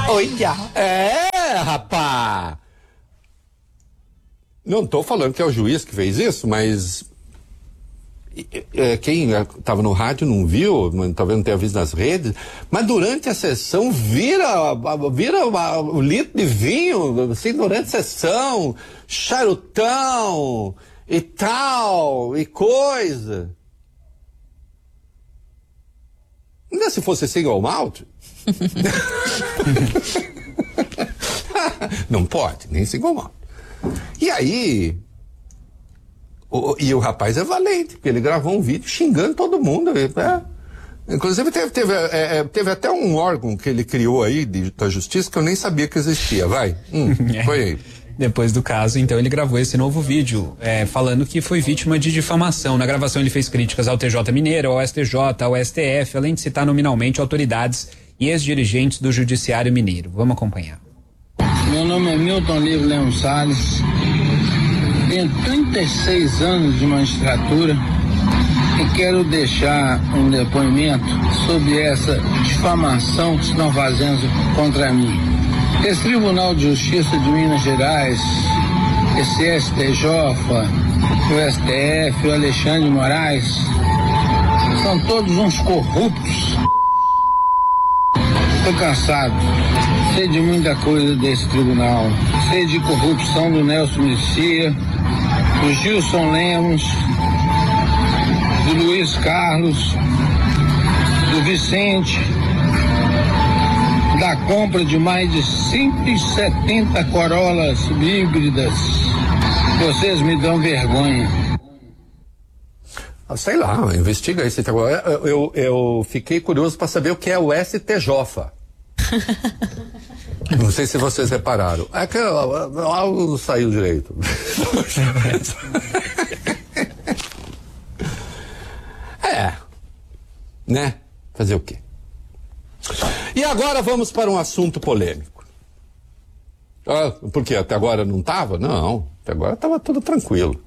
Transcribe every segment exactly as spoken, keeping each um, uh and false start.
Olha. É, rapá. Não tô falando que é o juiz que fez isso, mas é, quem estava no rádio não viu, talvez não tenha visto nas redes, mas durante a sessão vira, vira o litro de vinho, assim, durante a sessão, charutão e tal, e coisa. Ainda se fosse single malt? Não pode, nem single malt. E aí, o, e o rapaz é valente, porque ele gravou um vídeo xingando todo mundo. É. Inclusive teve, teve, é, teve até um órgão que ele criou aí de, da justiça que eu nem sabia que existia. Vai, hum, é. Foi aí. Depois do caso, então, ele gravou esse novo vídeo, é, falando que foi vítima de difamação. Na gravação ele fez críticas ao T J Mineiro, ao S T J, ao S T F, além de citar nominalmente autoridades e ex-dirigentes do Judiciário Mineiro. Vamos acompanhar. Meu nome é Milton Livre Leão Salles, tenho trinta e seis anos de magistratura e quero deixar um depoimento sobre essa difamação que estão fazendo contra mim. Esse Tribunal de Justiça de Minas Gerais, esse S T J, o S T F, o Alexandre de Moraes, são todos uns corruptos. Estou cansado, sei de muita coisa desse tribunal, sei de corrupção do Nelson Messias, do Gilson Lemos, do Luiz Carlos, do Vicente, da compra de mais de cento e setenta Corollas híbridas. Vocês me dão vergonha. Ah, sei lá, investiga isso. Eu, eu, eu fiquei curioso para saber o que é o S T J. Não sei se vocês repararam. É que algo não saiu direito. É. Né? Fazer o quê? E agora vamos para um assunto polêmico. Ah, porque até agora não estava? Não, até agora estava tudo tranquilo.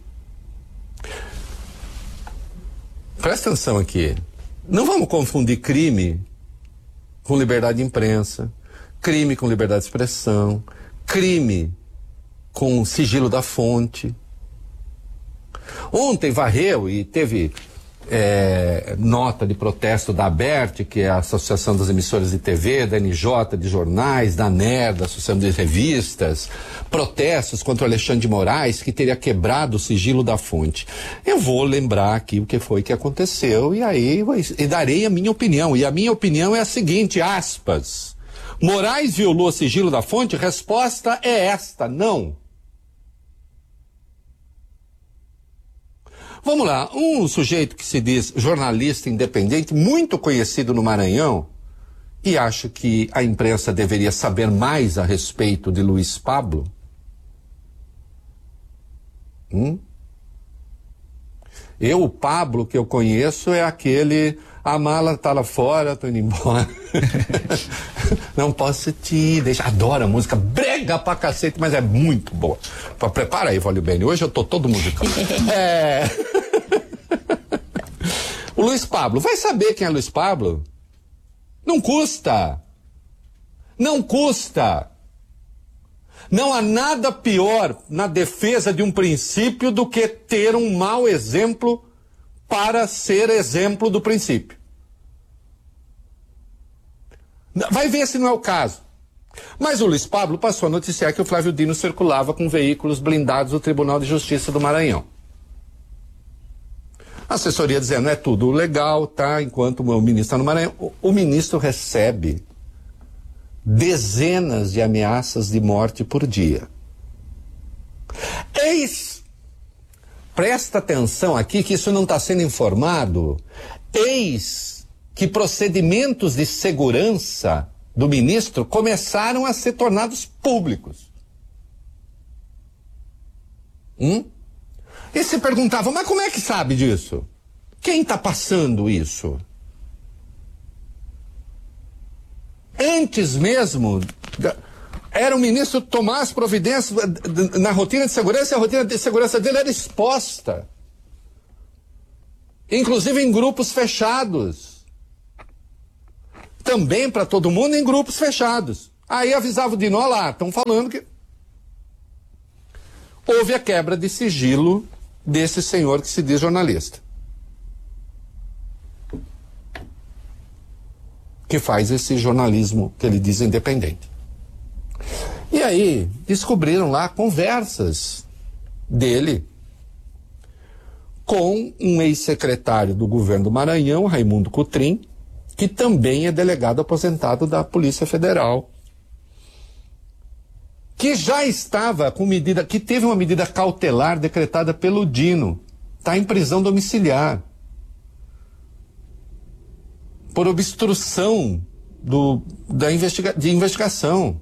Presta atenção aqui. Não vamos confundir crime com liberdade de imprensa, crime com liberdade de expressão, crime com sigilo da fonte. Ontem varreu e teve é, nota de protesto da ABERT, que é a Associação das Emissoras de T V, da N J, de jornais, da N E R, da Associação de Revistas, protestos contra o Alexandre de Moraes, que teria quebrado o sigilo da fonte. Eu vou lembrar aqui o que foi que aconteceu e aí e darei a minha opinião. E a minha opinião é a seguinte, aspas, Moraes violou o sigilo da fonte? Resposta é esta, não. Vamos lá, um sujeito que se diz jornalista independente, muito conhecido no Maranhão, e acho que a imprensa deveria saber mais a respeito de Luiz Pablo. Hum? Eu, o Pablo que eu conheço é aquele, a mala tá lá fora, tô indo embora. Não posso te deixar. Adoro a música, brega pra cacete, mas é muito boa. Prepara aí, Vólio Bene, hoje eu tô todo musical. É... O Luiz Pablo, vai saber quem é Luiz Pablo? Não custa. Não custa. Não há nada pior na defesa de um princípio do que ter um mau exemplo para ser exemplo do princípio. Vai ver se não é o caso. Mas o Luiz Pablo passou a noticiar que o Flávio Dino circulava com veículos blindados do Tribunal de Justiça do Maranhão. A assessoria dizendo, é tudo legal, tá? Enquanto o ministro está no Maranhão, o, o ministro recebe dezenas de ameaças de morte por dia. Eis, presta atenção aqui que isso não está sendo informado, eis que procedimentos de segurança do ministro começaram a ser tornados públicos. Hum? E se perguntava, mas como é que sabe disso? Quem está passando isso? Antes mesmo, era o ministro tomar as providências na rotina de segurança, e a rotina de segurança dele era exposta. Inclusive em grupos fechados. Também para todo mundo em grupos fechados. Aí avisava o Dino, olha lá, estão falando que houve a quebra de sigilo desse senhor que se diz jornalista, que faz esse jornalismo que ele diz independente. E aí descobriram lá conversas dele com um ex-secretário do governo do Maranhão, Raimundo Cotrim, que também é delegado aposentado da Polícia Federal, que já estava com medida, que teve uma medida cautelar decretada pelo Dino, está em prisão domiciliar por obstrução do, da investiga, de investigação.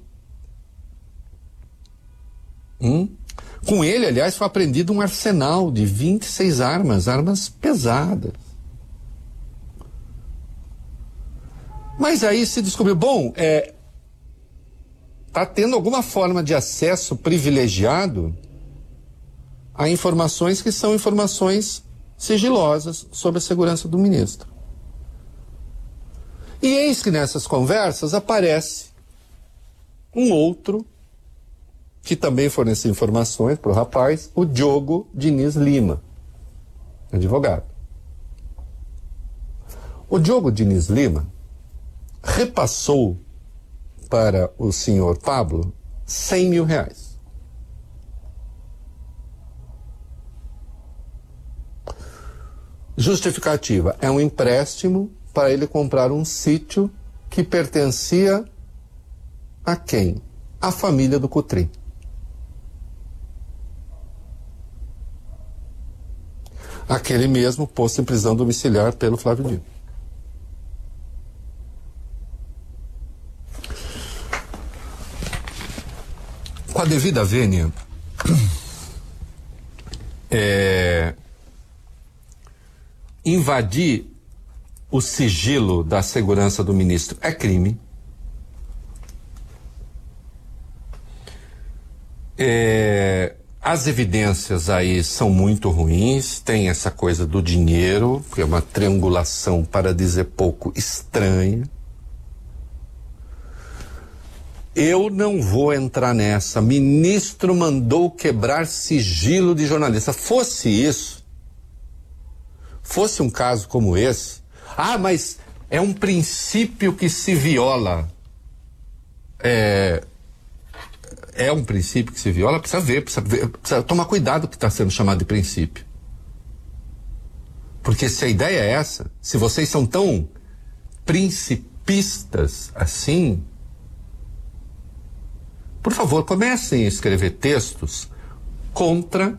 Hum? Com ele, aliás, foi apreendido um arsenal de vinte e seis armas, armas pesadas. Mas aí se descobriu, bom, é, tá tendo alguma forma de acesso privilegiado a informações que são informações sigilosas sobre a segurança do ministro. E eis que nessas conversas aparece um outro que também forneceu informações para o rapaz, o Diogo Diniz Lima, advogado. O Diogo Diniz Lima repassou para o senhor Pablo cem mil reais. Justificativa, é um empréstimo para ele comprar um sítio que pertencia a quem? A família do Cotrim. Aquele mesmo posto em prisão domiciliar pelo Flávio Dino. Com a devida vênia, é, invadir o sigilo da segurança do ministro é crime. É, as evidências aí são muito ruins, tem essa coisa do dinheiro, que é uma triangulação, para dizer pouco, estranha. Eu não vou entrar nessa. Ministro mandou quebrar sigilo de jornalista. Fosse isso, fosse um caso como esse, ah, mas é um princípio que se viola. É, é um princípio que se viola, precisa ver, precisa, ver, precisa tomar cuidado com o que está sendo chamado de princípio. Porque se a ideia é essa, se vocês são tão principistas assim, por favor, comecem a escrever textos contra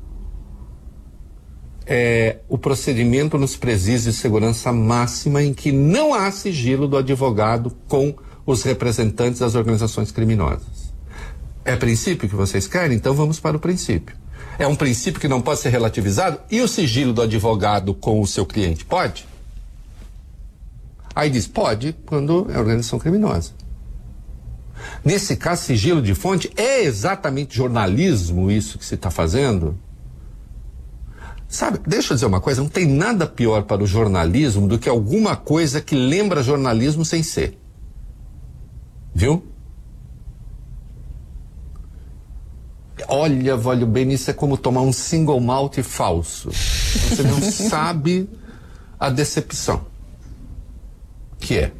é, o procedimento nos presídios de segurança máxima, em que não há sigilo do advogado com os representantes das organizações criminosas. É princípio que vocês querem? Então vamos para o princípio. É um princípio que não pode ser relativizado? E o sigilo do advogado com o seu cliente? Pode? Aí diz, pode, quando é organização criminosa. Nesse caso, sigilo de fonte, é exatamente jornalismo isso que se está fazendo? Sabe, deixa eu dizer uma coisa, não tem nada pior para o jornalismo do que alguma coisa que lembra jornalismo sem ser. Viu? Olha, Vólio bem, isso é como tomar um single malt falso. Você não sabe a decepção que é.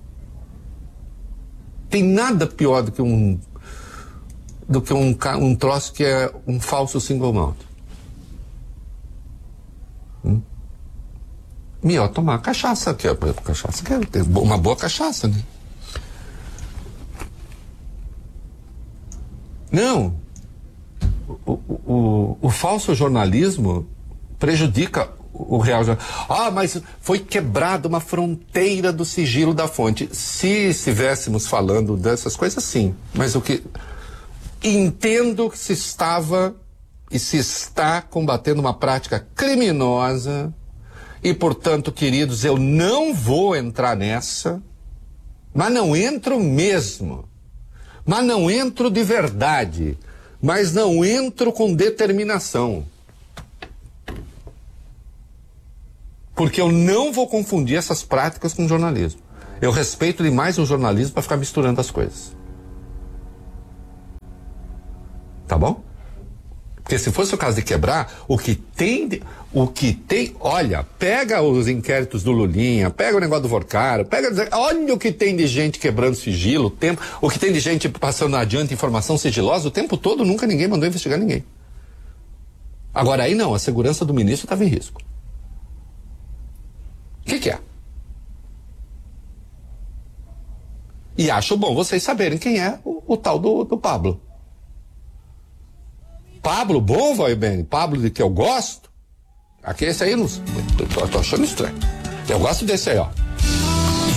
Tem nada pior do que um do que um, um troço que é um falso single malt. Hum? Melhor tomar cachaça, que é cachaça, que é uma boa cachaça, né? Não. O, o, o, o falso jornalismo prejudica o real. Ah, mas foi quebrada uma fronteira do sigilo da fonte. Se estivéssemos falando dessas coisas, sim. Mas o que... Entendo que se estava e se está combatendo uma prática criminosa e, portanto, queridos, eu não vou entrar nessa, mas não entro mesmo. Mas não entro de verdade. Mas não entro com determinação. Porque eu não vou confundir essas práticas com jornalismo. Eu respeito demais o jornalismo para ficar misturando as coisas. Tá bom? Porque se fosse o caso de quebrar, o que tem, de, o que tem, olha, pega os inquéritos do Lulinha, pega o negócio do Vorcaro, pega, olha o que tem de gente quebrando sigilo, o tempo, o que tem de gente passando adiante informação sigilosa, o tempo todo nunca ninguém mandou investigar ninguém. Agora aí não, a segurança do ministro estava em risco. O que que é? E acho bom vocês saberem quem é o, o tal do, do Pablo. Pablo bom, vai bem, Pablo de que eu gosto. Aqui esse aí, não, tô, tô, tô achando estranho. Eu gosto desse aí, ó.